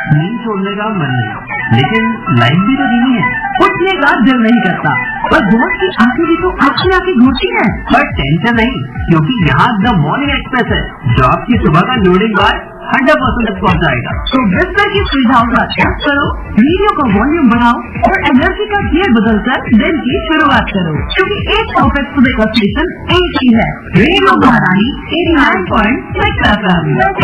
नींद छोड़ने का मन नहीं, लेकिन लाइफ भी तो जीनी है। उठने का दिल नहीं करता, पर बॉस की आंखें भी तो आपकी आंखें घूरती हैं। पर टेंशन नहीं, क्योंकि यहाँ द मॉर्निंग एक्सप्रेस है, जो आपकी सुबह का लोडिंग बार 100% तक पहुँचाएगा। तो बिस्तर की सुविधाओं का त्याग करो, रेडियो का वॉल्यूम बढ़ाओ और एनर्जी का गियर बदलकर दिन की शुरुआत करो, क्योंकि एक परफेक्ट सुबह का स्टेशन एक ही है, रेडियो महारानी 89.6 FM।